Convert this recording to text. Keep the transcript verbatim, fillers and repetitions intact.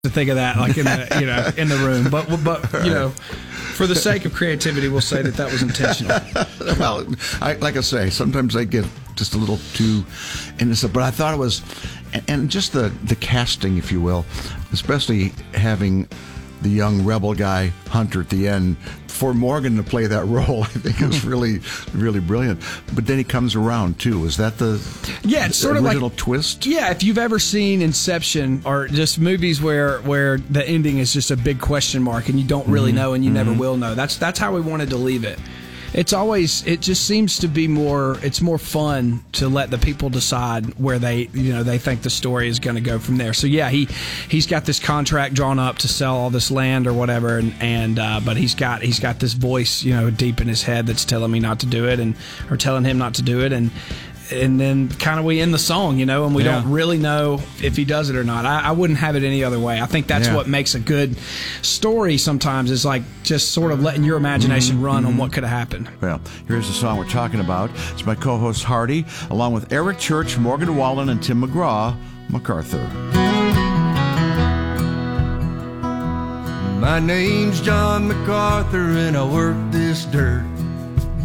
to think of that, like in the you know in the room. But but you know, for the sake of creativity, we'll say that that was intentional. Well, I, like I say, sometimes I get just a little too innocent, but I thought it was, and just the the casting, if you will, especially having the young rebel guy Hunter at the end, for Morgan to play that role, I think is really, really brilliant. But then he comes around too. Is that the yeah? It's sort of original like twist. Yeah, if you've ever seen Inception or just movies where where the ending is just a big question mark and you don't really mm-hmm. know and you mm-hmm. never will know. That's that's how we wanted to leave it. It's always, it just seems to be more, it's more fun to let the people decide where they, you know, they think the story is going to go from there. So yeah, he, he's got this contract drawn up to sell all this land or whatever. And, and, uh, but he's got, he's got this voice, you know, deep in his head that's telling me not to do it and, or telling him not to do it. And, and then kind of we end the song, you know, and we yeah. don't really know if he does it or not. I, I wouldn't have it any other way. I think that's yeah. what makes a good story sometimes, is like just sort of letting your imagination mm-hmm. run mm-hmm. on what could have happened. Well, here's the song we're talking about. It's my co-host Hardy, along with Eric Church, Morgan Wallen, and Tim McGraw, MacArthur. My name's John MacArthur, and I work this dirt.